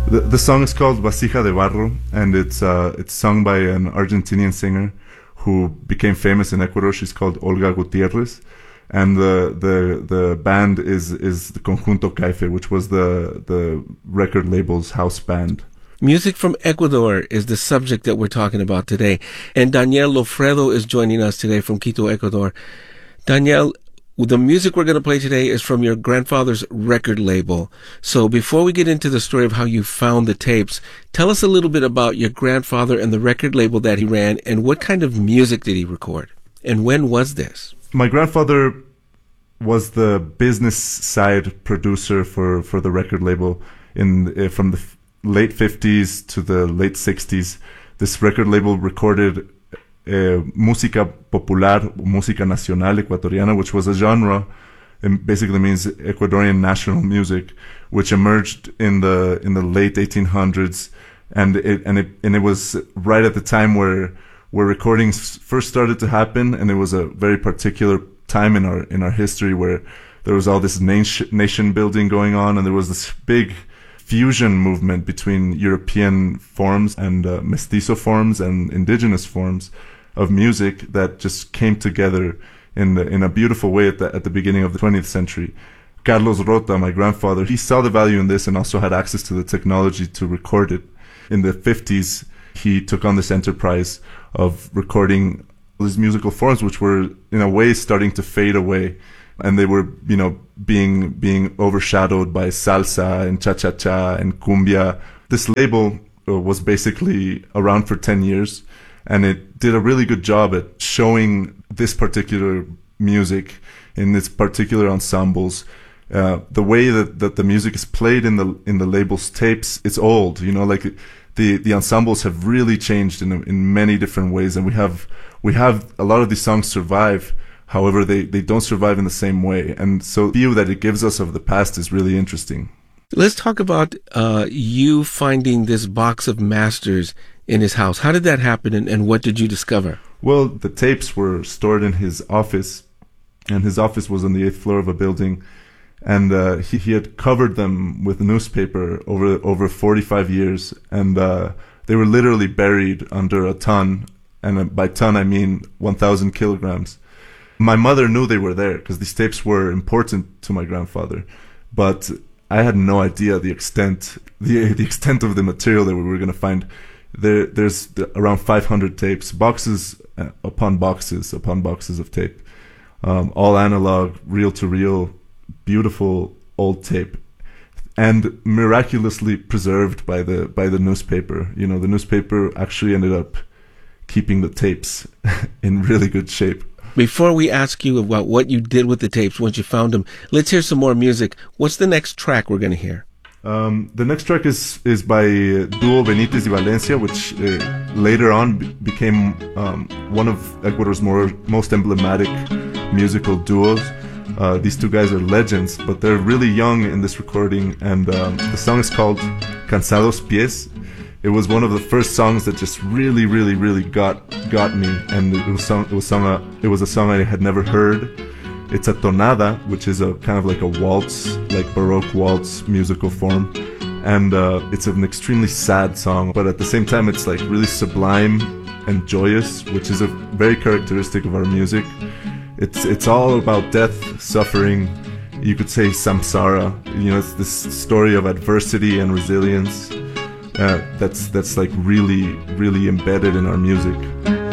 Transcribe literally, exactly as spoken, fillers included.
The, the song is called Vasija de Barro, and it's uh, it's sung by an Argentinian singer who became famous in Ecuador. She's called Olga Gutierrez, and the the the band is is the Conjunto Caife, which was the the record label's house band. Music from Ecuador is the subject that we're talking about today, and Daniel Lofredo is joining us today from Quito, Ecuador. Daniel, the music we're going to play today is from your grandfather's record label. So before we get into the story of how you found the tapes, tell us a little bit about your grandfather and the record label that he ran, and what kind of music did he record? And when was this? My grandfather was the business side producer for, for the record label in uh, from the f- late fifties to the late sixties. This record label recorded Uh, música popular, música nacional ecuatoriana, which was a genre, and basically means Ecuadorian national music, which emerged in the in the late eighteen hundreds, and it and it and it was right at the time where where recordings first started to happen, and it was a very particular time in our in our history where there was all this nation nation building going on, and there was this big fusion movement between European forms and uh, mestizo forms and indigenous forms of music that just came together in the, in a beautiful way at the at the beginning of the twentieth century. Carlos Rota, my grandfather, he saw the value in this and also had access to the technology to record it. In the fifties, he took on this enterprise of recording these musical forms, which were in a way starting to fade away, and they were, you know, being being overshadowed by salsa and cha-cha-cha and cumbia. This label uh, was basically around for ten years, and it did a really good job at showing this particular music in its particular ensembles. Uh, the way that, that the music is played in the in the label's tapes, it's old, you know, like the, the ensembles have really changed in in many different ways, and we have we have a lot of these songs survive. However, they, they don't survive in the same way, and so the view that it gives us of the past is really interesting. Let's talk about uh, you finding this box of masters in his house. How did that happen, and, and what did you discover? Well, the tapes were stored in his office, and his office was on the eighth floor of a building, and uh, he, he had covered them with newspaper over over forty-five years, and uh, they were literally buried under a ton, and by ton I mean one thousand kilograms. My mother knew they were there because these tapes were important to my grandfather, but I had no idea the extent the the extent of the material that we were going to find. There, there's around five hundred tapes, boxes uh, upon boxes upon boxes of tape, um, all analog, reel-to-reel, beautiful old tape, and miraculously preserved by the by the newspaper. You know, the newspaper actually ended up keeping the tapes in really good shape. Before we ask you about what you did with the tapes once you found them, let's hear some more music. What's the next track we're going to hear? Um, the next track is is by uh, Duo Benitez y Valencia, which uh, later on b- became um, one of Ecuador's more most emblematic musical duos. Uh, these two guys are legends, but they're really young in this recording, and um, the song is called Cansados Pies. It was one of the first songs that just really, really, really got got me, and it was sung, it was sung a, it was a song I had never heard. It's a tonada, which is a kind of like a waltz, like Baroque waltz musical form. And uh, it's an extremely sad song, but at the same time, it's like really sublime and joyous, which is a very characteristic of our music. It's it's all about death, suffering. You could say samsara. You know, it's this story of adversity and resilience uh, that's that's like really, really embedded in our music.